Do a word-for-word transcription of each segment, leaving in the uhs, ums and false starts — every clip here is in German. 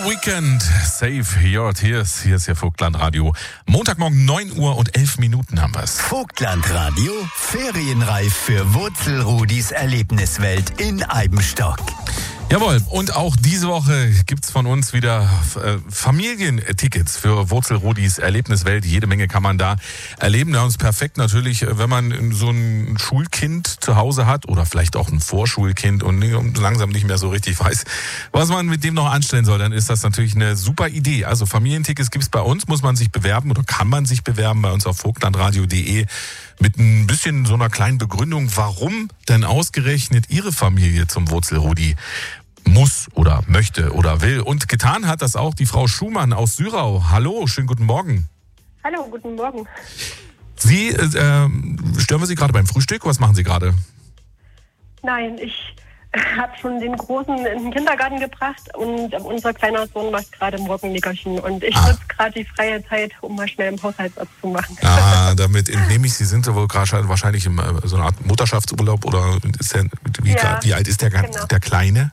Weekend, Save Your Tears. Hier ist ja Vogtlandradio. Montagmorgen neun Uhr und elf Minuten haben wir's. Vogtlandradio, ferienreif für Wurzelrudis Erlebniswelt in Eibenstock. Jawohl, und auch diese Woche gibt's von uns wieder äh, Familientickets für Wurzelrudis Erlebniswelt. Jede Menge kann man da erleben. Ja, und ist perfekt natürlich, wenn man so ein Schulkind zu Hause hat oder vielleicht auch ein Vorschulkind und langsam nicht mehr so richtig weiß, was man mit dem noch anstellen soll. Dann ist das natürlich eine super Idee. Also Familientickets gibt's bei uns, muss man sich bewerben oder kann man sich bewerben bei uns auf vogtlandradio punkt de mit ein bisschen so einer kleinen Begründung, warum denn ausgerechnet Ihre Familie zum Wurzelrudi muss oder möchte oder will. Und getan hat das auch die Frau Schumann aus Syrau. Hallo, schönen guten Morgen. Hallo, guten Morgen. Sie, äh, stören wir Sie gerade beim Frühstück? Was machen Sie gerade? Nein, ich habe schon den Großen in den Kindergarten gebracht und unser kleiner Sohn macht gerade Morgennickerchen. Und ich ah. nutze gerade die freie Zeit, um mal schnell im Haushaltsarzt zu machen. Ah, damit entnehme ich, Sie sind wohl gerade wahrscheinlich in so einer Art Mutterschaftsurlaub oder ist der, wie, ja, wie alt ist der, genau. der Kleine?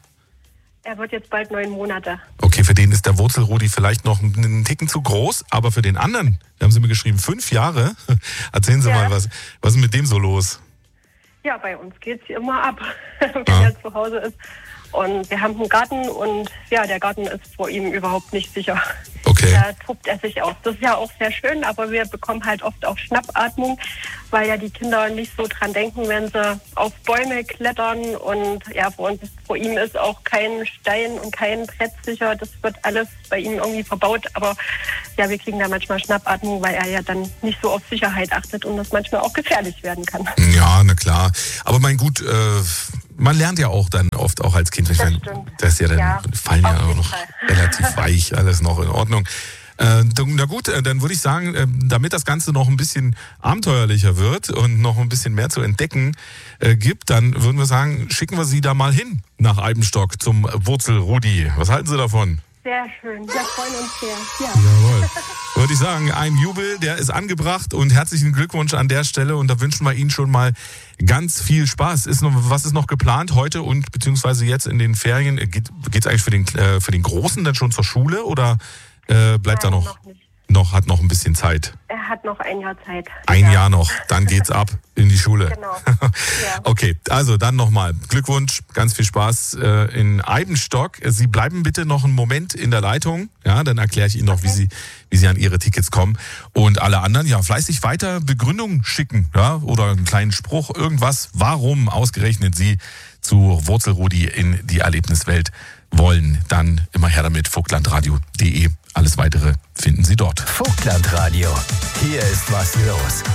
Er wird jetzt bald neun Monate. Okay, für den ist der Wurzelrudi vielleicht noch einen Ticken zu groß, aber für den anderen, da haben Sie mir geschrieben, fünf Jahre. Erzählen Sie ja. mal, was, was ist mit dem so los? Ja, bei uns geht's immer ab, wenn ah. er zu Hause ist. Und wir haben einen Garten und ja, der Garten ist vor ihm überhaupt nicht sicher. Okay. Da tobt er sich aus. Das ist ja auch sehr schön, aber wir bekommen halt oft auch Schnappatmung, weil ja die Kinder nicht so dran denken, wenn sie auf Bäume klettern. Und ja, vor, uns, vor ihm ist auch kein Stein und kein Brett sicher. Das wird alles bei ihm irgendwie verbaut. Aber ja, wir kriegen da manchmal Schnappatmung, weil er ja dann nicht so auf Sicherheit achtet und das manchmal auch gefährlich werden kann. Ja, na klar. Aber mein gut, äh, man lernt ja auch dann oft auch als Kind. Das, meine, das ist ja dann ja, fallen ja auch noch Fall. relativ weich, alles noch in Ordnung. Äh, na gut, äh, dann würde ich sagen, äh, damit das Ganze noch ein bisschen abenteuerlicher wird und noch ein bisschen mehr zu entdecken äh, gibt, dann würden wir sagen, schicken wir Sie da mal hin nach Eibenstock zum Wurzelrudi. Was halten Sie davon? Sehr schön, wir freuen uns sehr. Ja. Jawohl. Würde ich sagen, ein Jubel, der ist angebracht und herzlichen Glückwunsch an der Stelle und da wünschen wir Ihnen schon mal ganz viel Spaß. Ist noch, was ist noch geplant heute und beziehungsweise jetzt in den Ferien? Geht es eigentlich für den, äh, für den Großen dann schon zur Schule oder äh, bleibt Nein, da noch, noch, nicht. noch, hat noch ein bisschen Zeit? Er hat noch ein Jahr Zeit. Ein ja. Jahr noch, dann geht's ab in die Schule. Genau. Ja. Okay, also dann nochmal Glückwunsch, ganz viel Spaß äh, in Eibenstock. Sie bleiben bitte noch einen Moment in der Leitung, ja, dann erkläre ich Ihnen noch, okay. wie Sie wie Sie an Ihre Tickets kommen. Und alle anderen, ja, fleißig weiter Begründungen schicken, ja, oder einen kleinen Spruch, irgendwas, warum ausgerechnet Sie zu Wurzelrudi in die Erlebniswelt wollen. Dann immer her damit, vogtlandradio punkt de. Alles Weitere finden Sie dort. Vogtlandradio, hier ist was los.